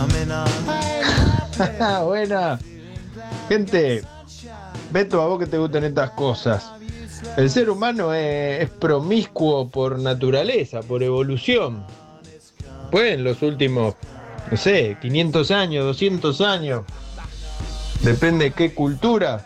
Buena. Gente, Beto, a vos que te gustan estas cosas. El ser humano es promiscuo por naturaleza, por evolución. Pues en los últimos, no sé, 500 años, 200 años, depende de qué cultura,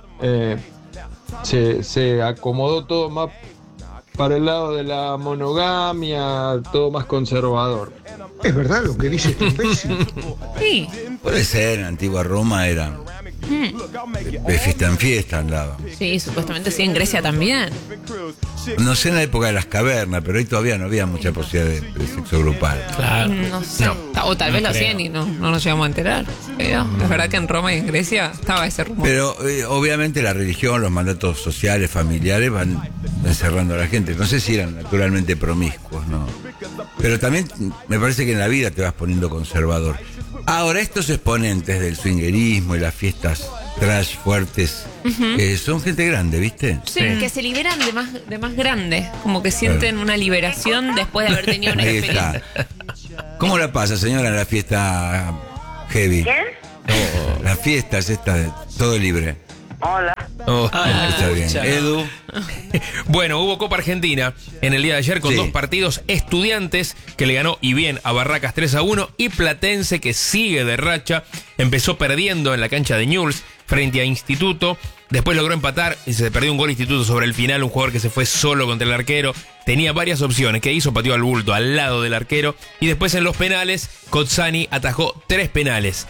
se acomodó todo más para el lado de la monogamia, todo más conservador. Es verdad lo que dice este imbécil. Sí. Puede ser, en antigua Roma era de fiesta en fiesta andaba. Sí, supuestamente sí, en Grecia también. No sé en la época de las cavernas, pero ahí todavía no había mucha posibilidad de sexo grupal. Claro. No sé. No, O tal vez no lo creo. hacían y no nos llegamos a enterar. Pero es verdad que en Roma y en Grecia estaba ese rumor. Pero obviamente la religión, los mandatos sociales, familiares van encerrando a la gente. No sé si eran naturalmente promiscuos, ¿no? Pero también me parece que en la vida te vas poniendo conservador. Ahora, estos exponentes del swingerismo y las fiestas trash fuertes son gente grande, ¿viste? Sí, Sí. que se liberan de más grande. Como que sienten una liberación después de haber tenido una Ahí experiencia. está. ¿Cómo la pasa, señora, en la fiesta heavy? ¿Quién? Las fiestas estas de todo libre. Hola. Oh. Está bien. Escucha. Edu, Bueno, hubo Copa Argentina en el día de ayer con Sí. dos partidos. Estudiantes, que le ganó y bien a Barracas 3-1, y Platense, que sigue de racha. Empezó perdiendo en la cancha de Newell's frente a Instituto. Después logró empatar y se perdió un gol Instituto sobre el final. Un jugador que se fue solo contra el arquero. Tenía varias opciones. ¿Qué hizo? Pateó al bulto al lado del arquero. Y después en los penales, Cozzani atajó 3 penales.